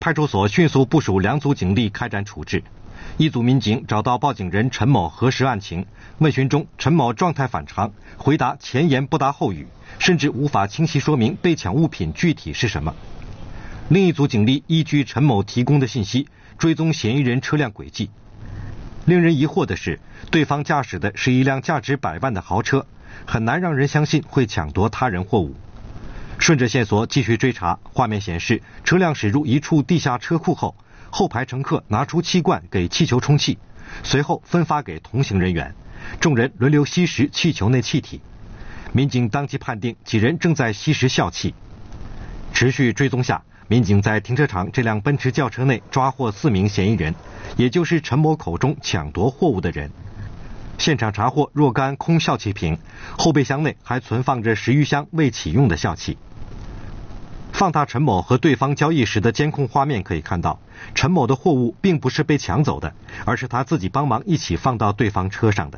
派出所迅速部署2组警力开展处置。一组民警找到报警人陈某核实案情，问询中陈某状态反常，回答前言不搭后语，甚至无法清晰说明被抢物品具体是什么。另一组警力依据陈某提供的信息，追踪嫌疑人车辆轨迹。令人疑惑的是，对方驾驶的是一辆价值100万的豪车，很难让人相信会抢夺他人货物。顺着线索继续追查，画面显示车辆驶入一处地下车库后，后排乘客拿出气罐给气球充气，随后分发给同行人员，众人轮流吸食气球内气体。民警当即判定几人正在吸食笑气。持续追踪下，民警在停车场这辆奔驰轿车内抓获4名嫌疑人，也就是陈某口中抢夺货物的人。现场查获若干空笑气瓶，后备箱内还存放着10余箱未启用的笑气。放大陈某和对方交易时的监控画面可以看到，陈某的货物并不是被抢走的，而是他自己帮忙一起放到对方车上的。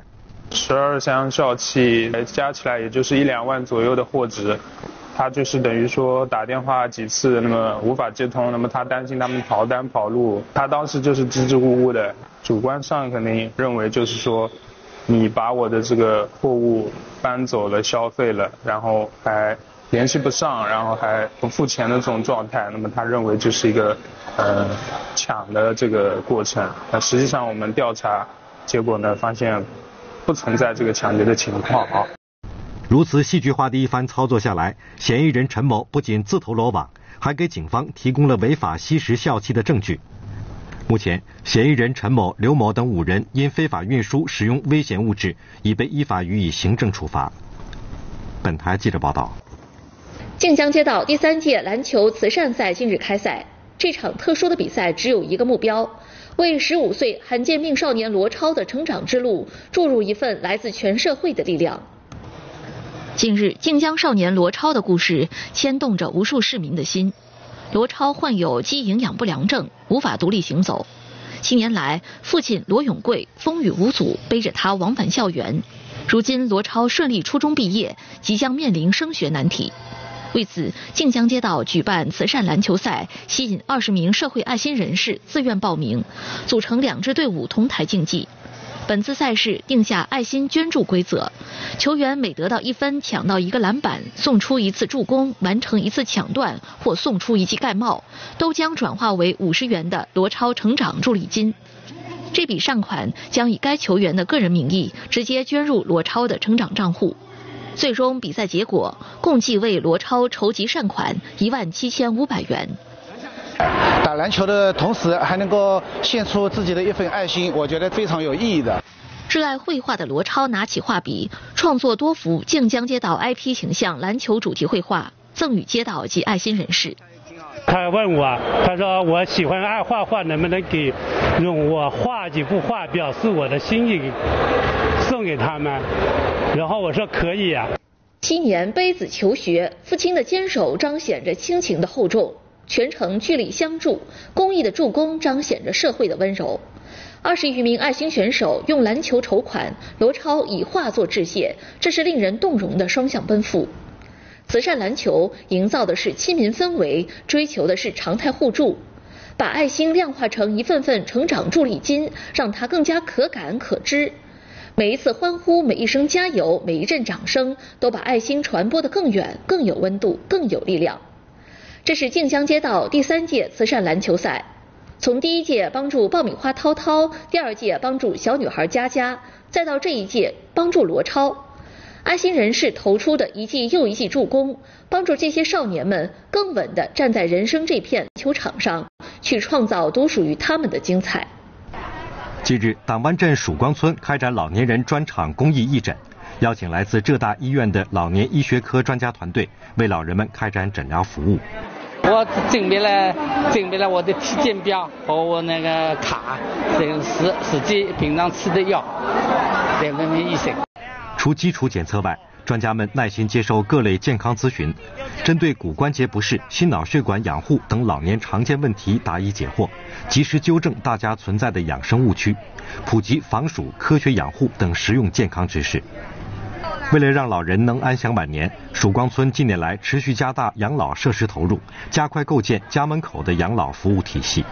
12箱笑气加起来也就是1-2万左右的货值，他就是等于说打电话几次，那么无法接通，那么他担心他们跑单跑路，他当时就是支支吾吾的，主观上肯定认为就是说，你把我的这个货物搬走了、消费了，然后还联系不上，然后还不付钱的这种状态，那么他认为这是一个抢的这个过程。那实际上我们调查结果呢，发现不存在这个抢劫的情况啊。 如此戏剧化的一番操作下来，嫌疑人陈某不仅自投罗网，还给警方提供了违法吸食笑气的证据。目前，嫌疑人陈某、刘某等5人因非法运输使用危险物质，已被依法予以行政处罚。本台记者报道。 晋江街道第3届篮球慈善赛今日开赛。这场特殊的比赛只有一个目标，为15岁罕见病少年罗超的成长之路注入一份来自全社会的力量。近日，晋江少年罗超的故事牵动着无数市民的心。罗超患有肌营养不良症，无法独立行走。7年来，父亲罗永贵风雨无阻背着他往返校园。如今，罗超顺利初中毕业，即将面临升学难题。为此，晋江街道举办慈善篮球赛，吸引20名社会爱心人士自愿报名，组成2支队伍同台竞技。本次赛事定下爱心捐助规则，球员每得到1分抢到1个篮板，送出1次助攻，完成1次抢断或送出1记盖帽，都将转化为50元的罗超成长助力金。这笔善款将以该球员的个人名义直接捐入罗超的成长账户。最终比赛结果共计为罗超筹集善款17500元。 打篮球的同时还能够献出自己的一份爱心，我觉得非常有意义的。 热爱绘画的罗超拿起画笔，创作多幅晋江街道 IP 形象篮球主题绘画，赠予街道及爱心人士。 他问我，他说我喜欢爱画画，能不能用我画几幅画表示我的心意，送给他们？然后我说可以啊。 7年背子求学，父亲的坚守彰显着亲情的厚重，全程聚力相助，公益的助攻彰显着社会的温柔。20余名爱心选手用篮球筹款，罗超以画作致谢，这是令人动容的双向奔赴。慈善篮球营造的是亲民氛围，追求的是常态互助，把爱心量化成一份份成长助力金，让它更加可感可知。每一次欢呼，每一声加油，每一阵掌声，都把爱心传播得更远，更有温度，更有力量。这是晋江街道第3届慈善篮球赛，从第1届帮助爆米花涛涛，第2届帮助小女孩佳佳，再到这一届帮助罗超。爱心人士投出的一记又一记助攻，帮助这些少年们更稳地站在人生这片球场上，去创造独属于他们的精彩。 近日，党湾镇曙光村开展老年人专场公益义诊，邀请来自浙大医院的老年医学科专家团队为老人们开展诊疗服务。 我准备了我的体检表和我那个卡，这个是实际平常吃的药，再问问医生。 除基础检测外，专家们耐心接受各类健康咨询，针对骨关节不适、心脑血管养护等老年常见问题答疑解惑，及时纠正大家存在的养生误区，普及防暑、科学养护等实用健康知识。 为了让老人能安享晚年，曙光村近年来持续加大养老设施投入，加快构建家门口的养老服务体系。